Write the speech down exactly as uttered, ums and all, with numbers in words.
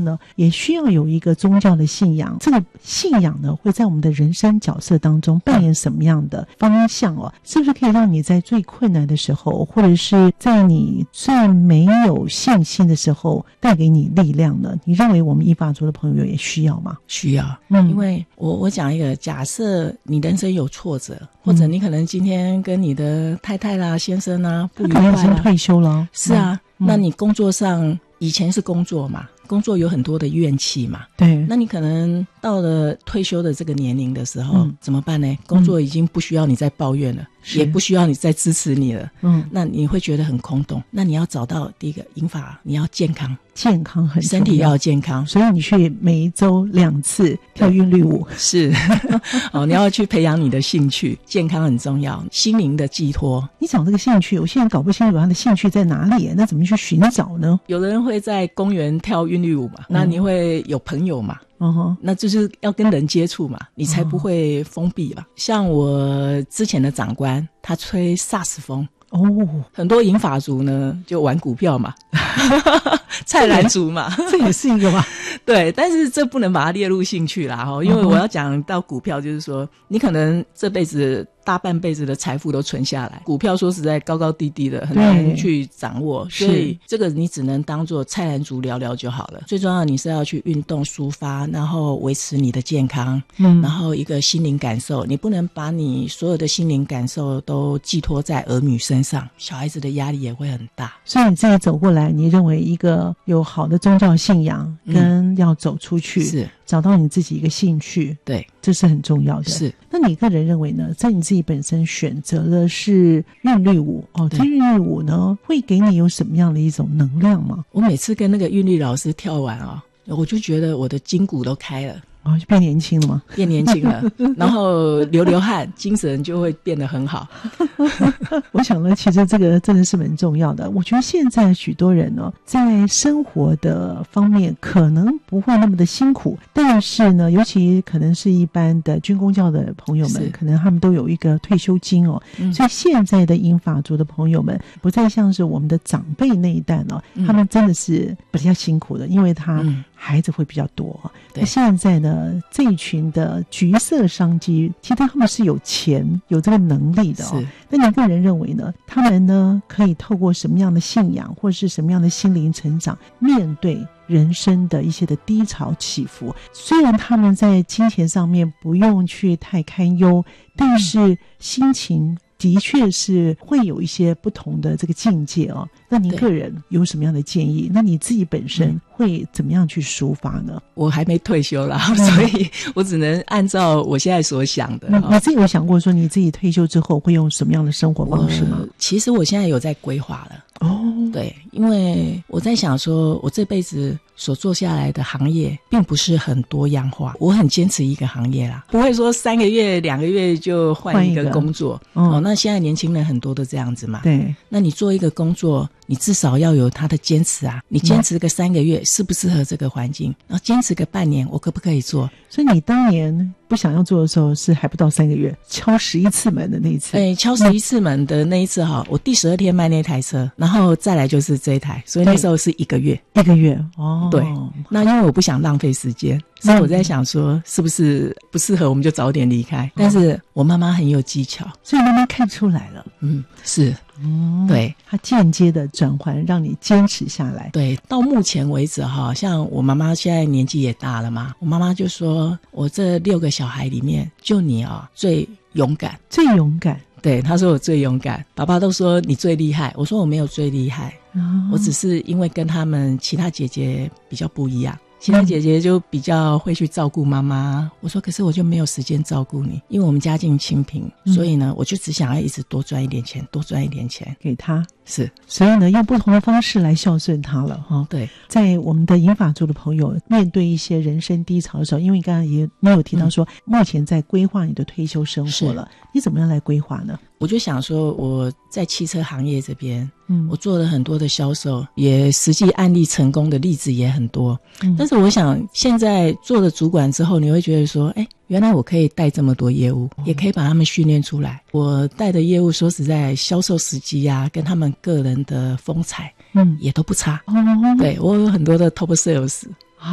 呢也需要有一个宗教的信仰，这个信仰呢会在我们的人生角色当中扮演什么样的方向哦？是不是可以让你在最困难的时候，或者是在你最没有信心的时候带给你力量呢？你认为我们依法族的朋友也需要吗？ 需要。嗯，因为我我讲一个假设，你人生有挫折，或者你可能今天跟你的太太啦、先生啊不愉快啦， 他可能已经退休了。 是啊， 嗯， 那你工作上以前是工作嘛，工作有很多的怨气嘛， 对， 那你可能到了退休的这个年龄的时候， 嗯， 怎么办呢？工作已经不需要你再抱怨了，嗯，也不需要你再支持你了，嗯，那你会觉得很空洞。那你要找到第一个银法，你要健康， 健康很重要， 身体要健康， 所以你去每一周两次跳韵律舞， 是哦，你要去培养你的兴趣，健康很重要，心灵的寄托。 你找这个兴趣，我现在搞不清楚他的兴趣在哪里，那怎么去寻找呢？ 有的人会在公园跳韵律舞嘛，嗯，那你会有朋友嘛， 嗯， 那就是要跟人接触嘛，你才不会封闭吧。像我之前的长官，他吹萨克斯风哦，很多银发族呢就玩股票嘛菜篮族嘛， 这也是一个吧对，但是这不能把它列入兴趣啦，因为我要讲到股票，就是说你可能这辈子大半辈子的财富都存下来，股票说实在高高低低的，很难去掌握，所以这个你只能当做菜篮族聊聊就好了。最重要的你是要去运动抒发，然后维持你的健康，嗯，然后一个心灵感受，你不能把你所有的心灵感受都寄托在儿女身上，小孩子的压力也会很大。 所以你自己走过来，你认为一个有好的宗教信仰跟要走出去，嗯，是找到你自己一个兴趣， 对， 这是很重要的。 是， 那你个人认为呢？在你自己本身选择的是韵律舞哦，这韵律舞呢会给你有什么样的一种能量吗？ 我每次跟那个韵律老师跳完啊，我就觉得我的筋骨都开了。 哦，就变年轻了吗？ 变年轻了，然后流流汗，精神就会变得很好。 我想呢，其实这个真的是蛮重要的。我觉得现在许多人呢，在生活的方面可能不会那么的辛苦，但是呢，尤其可能是一般的军公教的朋友们，可能他们都有一个退休金哦，嗯，所以现在的银发族的朋友们，不再像是我们的长辈那一代呢，嗯，他们真的是比较辛苦的，因为他孩子会比较多。那现在呢？这一群的橘色商机，其实他们是有钱有这个能力的哦。那你个人认为呢？他们呢可以透过什么样的信仰或是什么样的心灵成长，面对人生的一些的低潮起伏？虽然他们在金钱上面不用去太堪忧，但是心情的确是会有一些不同的这个境界哦。那您个人有什么样的建议？那你自己本身会怎么样去抒发呢？ 我还没退休啦，嗯，所以我只能按照我现在所想的。 你你自己有想过说你自己退休之后会用什么样的生活方式吗？ 其实我现在有在规划了。 哦， 对，因为我在想说我这辈子所做下来的行业并不是很多样化，我很坚持一个行业啦，不会说三个月两个月就换一个工作。哦，那现在年轻人很多都这样子嘛。 对， 那你做一个工作，你至少要有他的坚持啊，你坚持个三个月，适不适合这个环境，然后坚持个半年，我可不可以做？ 所以你当年不想要做的时候是还不到三个月，敲十一次门的那一次。 哎，敲十一次门的那一次哈，我第十二天卖那台车，然后再来就是这一台，所以那时候是一个月， 一个月哦。 对，那因为我不想浪费时间，所以我在想说，是不是不适合我们就早点离开。但是我妈妈很有技巧， 所以妈妈看出来了。 嗯，是。嗯，对， 他间接的转换让你坚持下来。 对，到目前为止哈，像我妈妈现在年纪也大了嘛，我妈妈就说我这六个小孩里面就你啊最勇敢， 最勇敢。 对，她说我最勇敢，爸爸都说你最厉害，我说我没有最厉害，哦，我只是因为跟他们其他姐姐比较不一样。其他姐姐就比较会去照顾妈妈，我说可是我就没有时间照顾你，因为我们家境清贫，嗯，所以呢我就只想要一直多赚一点钱，多赚一点钱给他。 是， 所以呢用不同的方式来孝顺他了哈。 对， 在我们的银发族的朋友面对一些人生低潮的时候，因为刚刚也没有提到说，嗯，目前在规划你的退休生活了，你怎么样来规划呢？ 我就想说我在汽车行业这边，嗯，我做了很多的销售，也实际案例成功的例子也很多，嗯，但是我想现在做了主管之后，你会觉得说，哎，原来我可以带这么多业务，也可以把他们训练出来。我带的业务说实在销售时机啊，跟他们个人的风采嗯，也都不差。哦，对，我有很多的 top sales，